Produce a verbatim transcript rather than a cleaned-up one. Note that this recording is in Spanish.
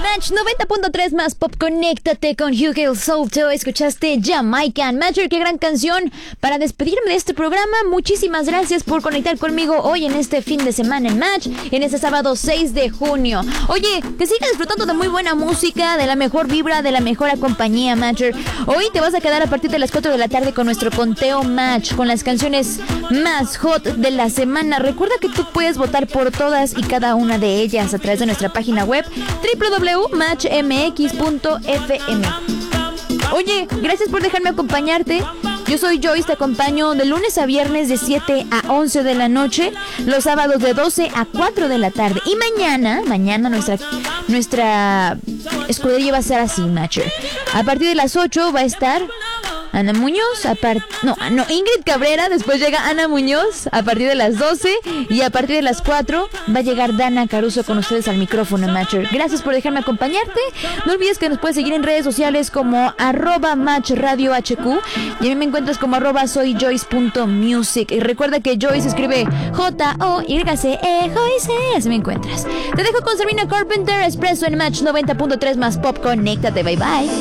Match noventa punto tres más pop, conéctate con Hugh Hill Solto. Escuchaste Jamaican Matcher, qué gran canción para despedirme de este programa. Muchísimas gracias por conectar conmigo hoy en este fin de semana en Match, en este sábado seis de junio. Oye, que sigas disfrutando de muy buena música, de la mejor vibra, de la mejor compañía, Matcher. Hoy te vas a quedar a partir de las cuatro de la tarde con nuestro conteo Match, con las canciones más hot de la semana. Recuerda que tú puedes votar por todas y cada una de ellas a través de nuestra página web doble u doble u doble u punto match m x punto f m. Oye, gracias por dejarme acompañarte. Yo soy Joyce, te acompaño de lunes a viernes de siete a once de la noche, los sábados de doce a cuatro de la tarde. Y mañana, mañana nuestra, nuestra escudería va a ser así, Matcher. A partir de las ocho va a estar Ana Muñoz, a part... no, no, Ingrid Cabrera, después llega Ana Muñoz a partir de las doce y a partir de las cuatro va a llegar Dana Caruso con ustedes al micrófono, Matcher. Gracias por dejarme acompañarte. No olvides que nos puedes seguir en redes sociales como arroba Match Radio H Q y a mí me encuentras como arroba soy Joyce punto music. Y recuerda que Joyce escribe J O Y C E, Joyce, así me encuentras. Te dejo con Sabrina Carpenter, Expreso en Match noventa punto tres más pop, conéctate, bye bye.